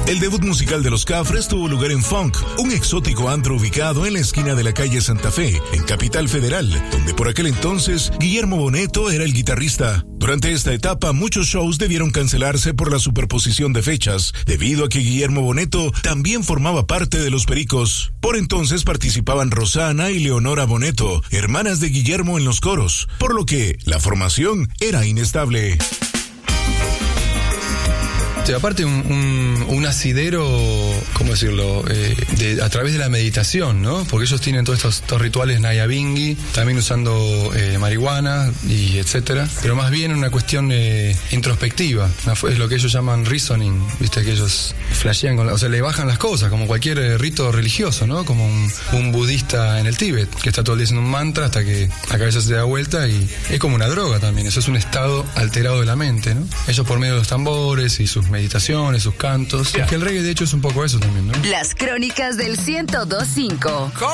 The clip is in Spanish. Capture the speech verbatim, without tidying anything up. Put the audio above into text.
El debut musical de los Cafres tuvo lugar en Funk, un exótico antro ubicado en la esquina de la calle Santa Fe, en Capital Federal, donde por aquel entonces Guillermo Bonetto era el guitarrista. Durante esta etapa, muchos shows debieron cancelarse por la superposición de fechas, debido a que Guillermo Bonetto también formaba parte de Los Pericos. Por entonces participaban Rosana y Leonora Bonetto, hermanas de Guillermo en los coros, por lo que la formación era inestable. Sí, aparte un, un, un asidero, ¿cómo decirlo? Eh, de, a través de la meditación, ¿no? Porque ellos tienen todos estos, estos rituales Nayabingi, también usando eh, marihuana y etcétera, pero más bien una cuestión eh, introspectiva, una, es lo que ellos llaman reasoning, viste, que ellos flashean, con la, o sea, le bajan las cosas, como cualquier eh, rito religioso, ¿no? Como un, un budista en el Tíbet, que está todo el día haciendo un mantra hasta que la cabeza se da vuelta, y es como una droga también, eso es un estado alterado de la mente, ¿no? Ellos por medio de los tambores y sus meditaciones, sus cantos. Es que el reggae de hecho es un poco eso también, ¿no? Las crónicas del ciento dos punto cinco.